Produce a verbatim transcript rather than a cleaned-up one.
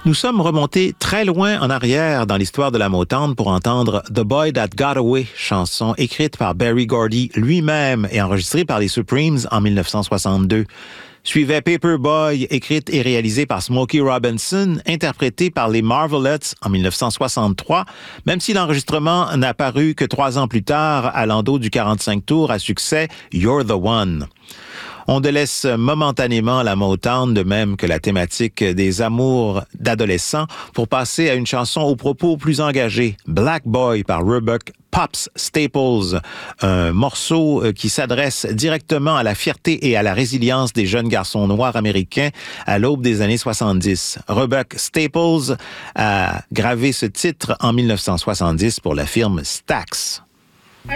Nous sommes remontés très loin en arrière dans l'histoire de la Motown pour entendre The Boy That Got Away, chanson écrite par Berry Gordy lui-même et enregistrée par les Supremes en dix-neuf cent soixante-deux. Suivait Paperboy, écrite et réalisée par Smokey Robinson, interprétée par les Marvelettes en dix-neuf cent soixante-trois, même si l'enregistrement n'a paru que trois ans plus tard à l'endos du quarante-cinq tours à succès You're the One. On délaisse momentanément la Motown, de même que la thématique des amours d'adolescents, pour passer à une chanson aux propos plus engagés, Black Boy par Roebuck Pops Staples, un morceau qui s'adresse directement à la fierté et à la résilience des jeunes garçons noirs américains à l'aube des années soixante-dix. Roebuck Staples a gravé ce titre en dix-neuf cent soixante-dix pour la firme Stax.